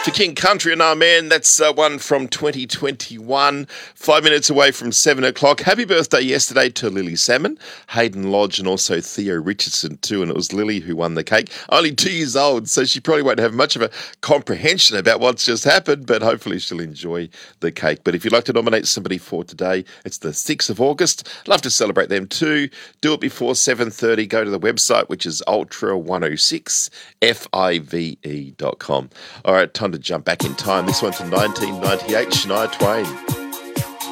For King Country and Our Man, that's one from 2021, 5 minutes away from 7 o'clock. Happy birthday yesterday to Lily Salmon, Hayden Lodge, and also Theo Richardson too. And it was Lily who won the cake. Only 2 years old, so she probably won't have much of a comprehension about what's just happened, but hopefully she'll enjoy the cake. But if you'd like to nominate somebody for today, it's the 6th of August. Love to celebrate them too. Do it before 7:30. Go to the website, which is ultra106five.com. All right, time to jump back in time. This one to 1998, Shania Twain.